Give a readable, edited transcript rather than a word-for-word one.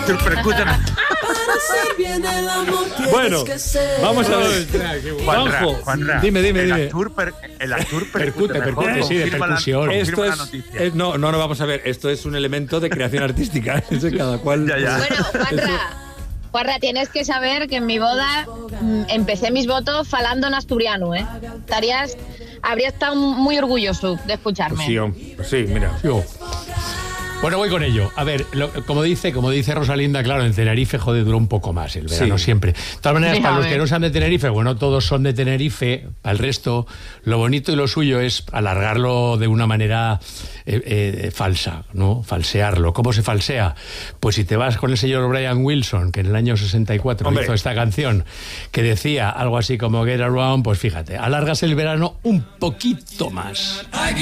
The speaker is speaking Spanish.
Bueno, vamos a ver. Juanra, Dime. El Astur percute, sí, de percusión. Esto es, no, vamos a ver. Esto es un elemento de creación artística. Cada cual. Ya. Bueno, Juanra, tienes que saber que en mi boda empecé mis votos falando en asturiano, ¿eh? Habría estado muy orgulloso de escucharme. Sí, mira. Bueno, voy con ello. A ver, como dice Rosalinda, claro, en Tenerife, duró un poco más el verano siempre. De todas maneras, para los que no sean de Tenerife, bueno, todos son de Tenerife, para el resto, lo bonito y lo suyo es alargarlo de una manera falsa, ¿no? Falsearlo. ¿Cómo se falsea? Pues si te vas con el señor Brian Wilson, que en el año 64 hizo esta canción, que decía algo así como Get Around, pues fíjate, alargas el verano un poquito más.